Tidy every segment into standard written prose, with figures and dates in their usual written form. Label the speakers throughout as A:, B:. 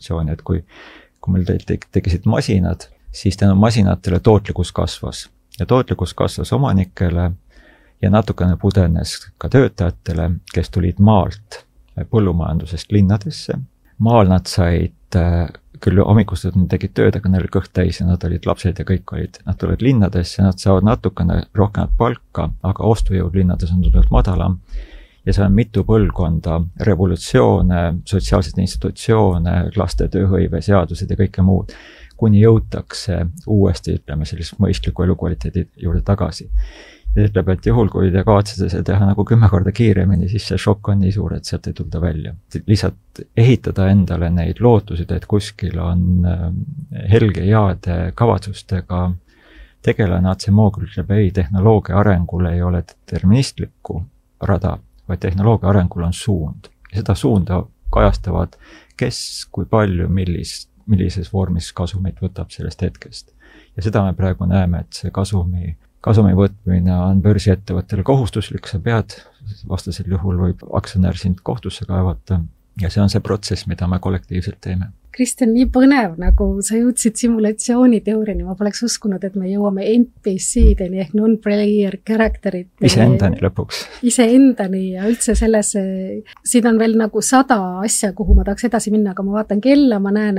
A: revolutsiooni, et kui meil tekisid masinad, siis tänu masinatele tootlikkus kasvas. Ja tootlikkus kasvas omanikele ja natukene pudenes ka töötajatele, kes tulid maalt põllumajandusest linnadesse. Maal nad said, küll hommikustad nad tegid tööd, aga neil oli kõht täis ja nad olid lapsed ja kõik olid. Nad tulevad linnadesse, nad saavad natukene rohkem palka, aga ostujõud linnades on tulnud madalam. Ja see on mitu põlvkonda, revolutsioone, sotsiaalseid institutsioone, laste tööhõive, seadused ja kõike muud, kuni jõutakse uuesti, ütleme, sellist mõistliku elukvaliteedi juurde tagasi. Ja ütleb, et juhul, kui te kavatsete seda teha nagu 10 korda kiiremini, siis see šokk on nii suur, et sealt ei tulda välja. Lihtsalt ehitada endale neid lootusid, et kuskil on helge heade kavatsustega tegelane, Acemoglu ütleb, ei, tehnoloogia arengul ei ole deterministlikku rada, vaid tehnoloogia arengul on suund. Ja seda suunda kajastavad, kes, kui palju, millises vormis kasumit võtab sellest hetkest. Ja seda me praegu näeme, et see kasumi võtmine on börsiettevõttele kohustuslik, sa pead, vastasel juhul võib aktsionär sind kohtusse kaevata ja see on see protsess, mida me kollektiivselt teeme.
B: Kristjan, nii põnev, nagu sa jõudsid simulatsiooniteooriani, ma poleks uskunud, et me jõuame NPC-deni ehk non-player characterit.
A: Iseendani lõpuks.
B: Iseendani ja üldse selles, siin on veel nagu 100 asja, kuhu ma tahaks edasi minna, aga ma vaatan kella, ma näen,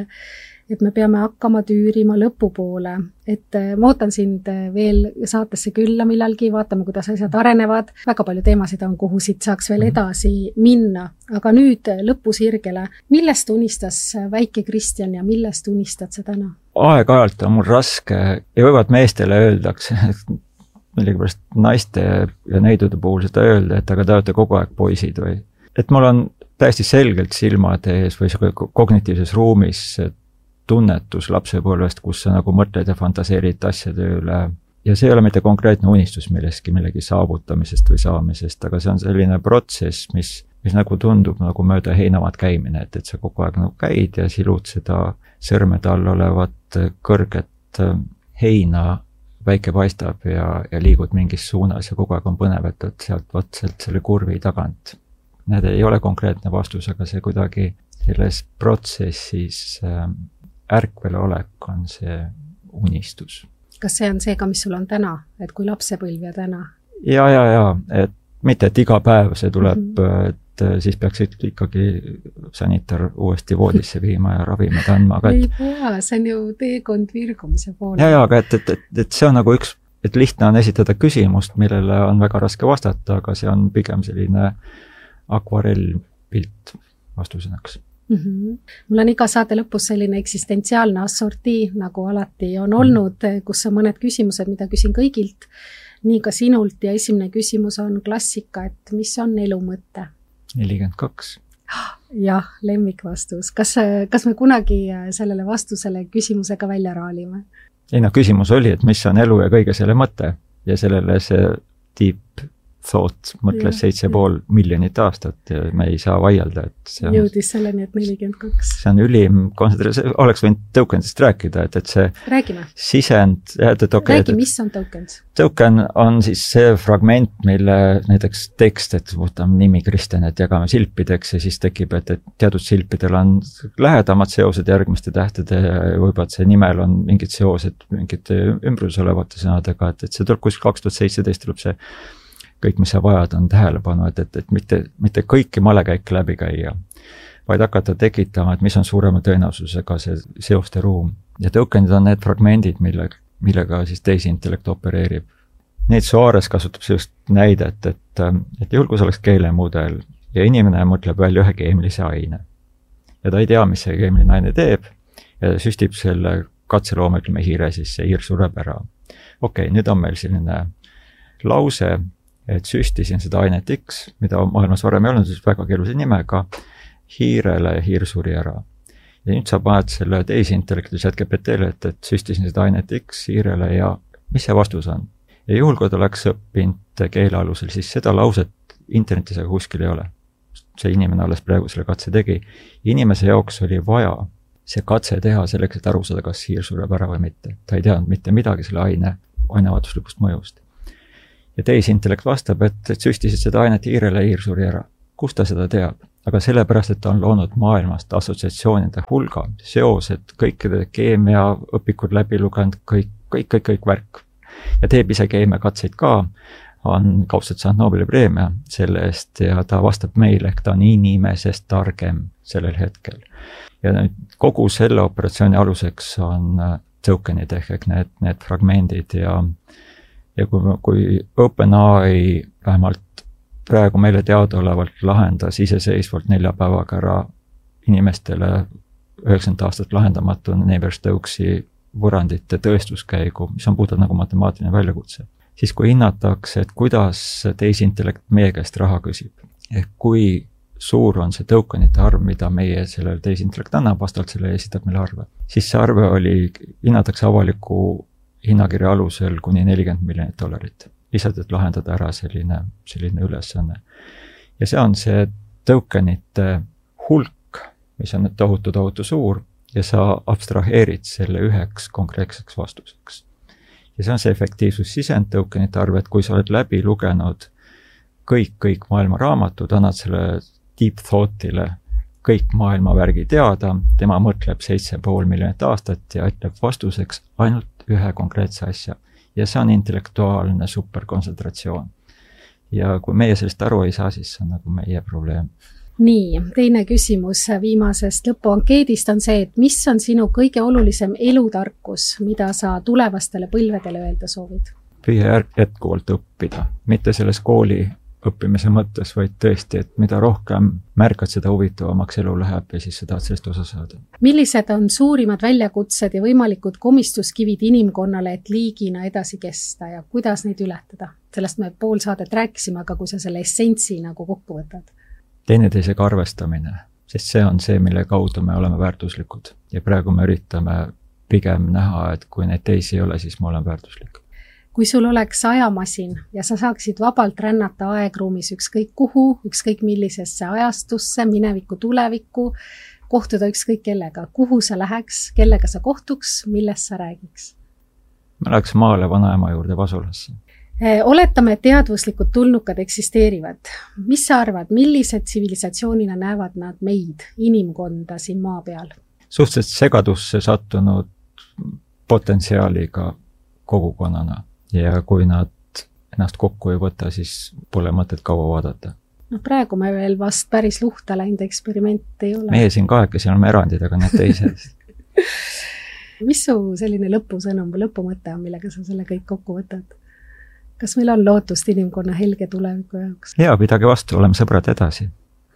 B: et me peame hakkama tüürima lõpupoole. Et ma ootan sind veel saatesse külla millalgi, vaatame, kuidas asjad arenevad. Väga palju teemasid on, kuhu siit saaks veel edasi minna. Aga nüüd lõpusirgele. Millest unistas väike Kristjan ja millest unistad sa täna?
A: Aeg-ajalt on mul raske ja võivad meestele öeldakse, millegipärast naiste ja neidude puhul seda öelda, et aga te olete kogu aeg poisid või. Et mul on täiesti selgelt silmade ees või kognitiivses ruumis tunnetus lapsepõlvest, kus sa nagu mõtled ja fantaseerid asjade üle. Ja see ei ole mitte konkreetne unistus millegi saavutamisest või saamisest, aga see on selline protsess, mis nagu tundub nagu mööda heinamaad käimine, et sa kogu aeg nagu käid ja silud seda sõrmede all olevat kõrget heina, väike paistab ja liigud mingis suunas ja kogu aeg on põnev, et sealt selle kurvi tagant. Need ei ole konkreetne vastus, aga see kuidagi selles protsessis ärkvele olek on see unistus.
B: Kas see on see ka, mis sul on täna, et kui lapsepõlv ja täna?
A: Ja, et mitte, et iga päev see tuleb, et siis peaks ikkagi sanitar uuesti voodisse viima ja ravimid andma. Aga
B: ei pea, see on ju teekond virgumise poole.
A: Ja, aga et see on nagu et lihtne on esitada küsimust, millele on väga raske vastata, aga see on pigem selline akvarellpilt vastusõnaks.
B: Mul on iga saate lõpus selline eksistentsiaalne assortii, nagu alati on olnud, kus on mõned küsimused, mida küsin kõigilt, nii ka sinult ja esimene küsimus on klassika, et mis on elu mõte?
A: 42.
B: Jah, lemmikvastus. Kas me kunagi sellele vastusele küsimusega välja raalime?
A: Ei, küsimus oli, et mis on elu ja kõige selle mõte ja sellele see deep thought mõtles 7,5 miljonit aastat ja me ei saa vaielda, et see on...
B: Jõudis selleni, et 42.
A: See on ülim kontsentratsioon, oleks võinud tokenist rääkida, et see
B: Räägime.
A: Sisend...
B: Räägi, mis on tokens?
A: Token on siis see fragment, mille näiteks tekst, et võtame nimi Kristjan, et jagame silpideks ja siis tekib, et teatud silpidel on lähedamad seosed järgmiste tähtede ja võib-olla see nimel on mingid seosed mingite ümbrus olevate sõnadega, et see tuleb kuskil 2017 tuleb see kõik, mis sa vajad, on tähelepanu, et mitte kõiki malekäike läbi käia, vaid hakata tekitama, et mis on suurema tõenäosusega see seoste ruum. Ja tokenid on need fragmendid, millega siis teisintellekt opereerib. Need Soares kasutab sellist näidet, et juhul, kui see oleks keelemudel ja inimene mõtleb välja ühe keemilise aine ja ta ei tea, mis see keemiline aine teeb ja süstib selle katselooma, ütleme hiire, siis see hiir sureb ära. Okei, nüüd on meil selline lause, et süstisin seda ainet X, mida maailmas varem ei olnud, siis väga keerulise nimega, hiirele ja hiir suri ära. Ja nüüd sa paned selle teisintellekti ChatGPT-le, et süstisin seda ainet X hiirele ja mis see vastus on? Ja juhul, kui ta oleks õppinud keele alusel, siis seda lauset internetis aga kuskil ei ole. See inimene alles praegu selle katse tegi. Inimese jaoks oli vaja see katse teha selleks, et aru saada, kas hiir sureb ära või mitte. Ta ei teadnud mitte midagi selle ainevahetuslikust mõjust. Ja teisintellekt vastab, et süstisid seda ainet hiirele ja hiir suri ära. Kus ta seda teab? aga sellepärast, et ta on loonud maailmast assotsiatsioonide hulga, seosed, kõikide keemiaõpikud läbi lugenud, kõik värk. Ja teeb ise keemiakatseid ka, on kaudselt saanud Nobeli preemia selle eest ja ta vastab meile, et ta on inimesest targem sellel hetkel. Ja nüüd kogu selle operatsiooni aluseks on tokenid ehk need fragmendid ja kui OpenAI vähemalt praegu meile teadaolevalt lahendas iseseisvalt 4 päevaga ära inimestele 90 aastat lahendamatu Navier-Stokesi võrrandite tõestuskäigu, mis on puhtalt nagu matemaatiline väljakutse. Siis kui hinnatakse, et kuidas tehisintellekt meie käest raha küsib, ehk kui suur on see tokenite arv, mida meie sellele tehisintellekt annab, vastavalt selle esitab meile arve. Siis see arve hinnatakse avaliku hinnakirja alusel kuni $40 miljonit. Lihtsalt, et lahendada ära selline ülesanne. Ja see on see tokenite hulk, mis on tohutu suur ja sa abstraheerid selle üheks konkreetseks vastuseks. Ja see on see efektiivsus sisend tokenite arv, et kui sa oled läbi lugenud kõik maailma raamatud, annad selle deep thought'ile kõik maailma värgi teada, tema mõtleb 7,5 miljonit aastat ja ütleb vastuseks ainult ühe konkreetse asja. Ja see on intellektuaalne superkontsentratsioon. Ja kui meie sellest aru ei saa, siis see on nagu meie probleem.
B: Nii, teine küsimus viimasest lõpuankeedist on see, et mis on sinu kõige olulisem elutarkus, mida sa tulevastele põlvedele öelda soovid?
A: Püüa jätkuvalt õppida, mitte selles kooli õppimise mõttes, vaid tõesti, et mida rohkem märkad, seda huvitavamaks elu läheb ja siis sa tahad sellest osa saada.
B: Millised on suurimad väljakutsed ja võimalikud komistuskivid inimkonnale, et liigina edasi kesta ja kuidas neid ületada? Sellest me pool saadet rääkisime, aga kui sa selle essentsi nagu kokku võtad?
A: Teineteisega arvestamine, sest see on see, mille kaudu me oleme väärtuslikud. Ja praegu me üritame pigem näha, et kui neid teisi ei ole, siis ma olen väärtuslik.
B: Kui sul oleks ajamasin ja sa saaksid vabalt rännata aegruumis ükskõik kuhu, ükskõik millisesse ajastusse, minevikku, tulevikku, kohtuda ükskõik kellega, kuhu sa läheks, kellega sa kohtuks, millest sa räägiks?
A: Ma läheks maale vanaema juurde Vasulasse.
B: Oletame, et teadvuslikud tulnukad eksisteerivad. Mis sa arvad, millised tsivilisatsioonina näevad nad meid, inimkonda siin maa peal?
A: Suhteliselt segadusse sattunud potentsiaaliga kogukonnana. Ja kui nad ennast kokku ei võta, siis pole mõtet kaua vaadata.
B: No praegu me veel vast päris luhta läinud eksperiment ei ole.
A: Meie siin kahekesi oleme erandid, aga need teised.
B: Mis su selline lõpusõnum või lõpumõte on, millega sa selle kõik kokku võtad? Kas meil on lootust inimkonna helge tuleviku jaoks?
A: Jaa, pidage vastu, oleme sõbrad edasi.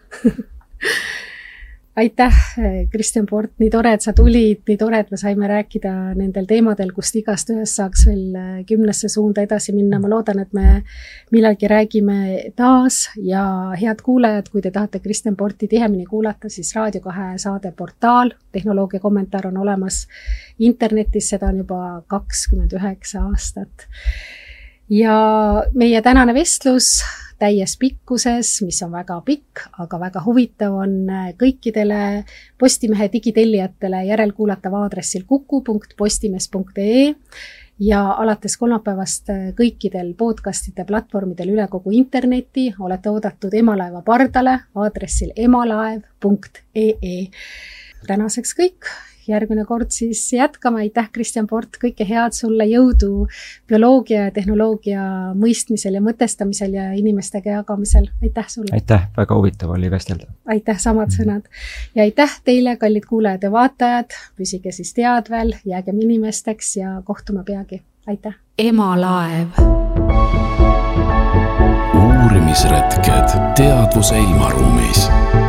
B: Aitäh, Kristjan Port, nii tore, et sa tulid, nii tore, et me saime rääkida nendel teemadel, kust igast ühest saaks veel 10 suunda edasi minna. Ma loodan, et me millalgi räägime taas ja head kuulajad, kui te tahate Kristjan Porti tihemini kuulata, siis Raadio 2 saade Portaal, tehnoloogia kommentaar on olemas internetis, seda on juba 29 aastat. Ja meie tänane vestlus täies pikkuses, mis on väga pikk, aga väga huvitav on kõikidele Postimehe digitellijatele järelkuulatav aadressil kuku.postimees.ee ja alates kolmapäevast kõikidel podcastide platvormidel üle kogu interneti olete oodatud Emalaeva pardale aadressil emalaev.ee. Tänaseks kõik. Järgmine kord siis jätkame. Aitäh, Kristjan Port, kõike head sulle, jõudu bioloogia ja tehnoloogia mõistmisel ja mõtestamisel ja inimestega jagamisel. Aitäh sulle.
A: Aitäh, väga huvitav oli vestelda.
B: Aitäh, samad sõnad. Ja aitäh teile, kallid kuulajad ja vaatajad. Püsige siis teadvel, jäägem inimesteks ja kohtume peagi. Aitäh. Emalaev.
C: Uurimisretked teadvuse ilmaruumis.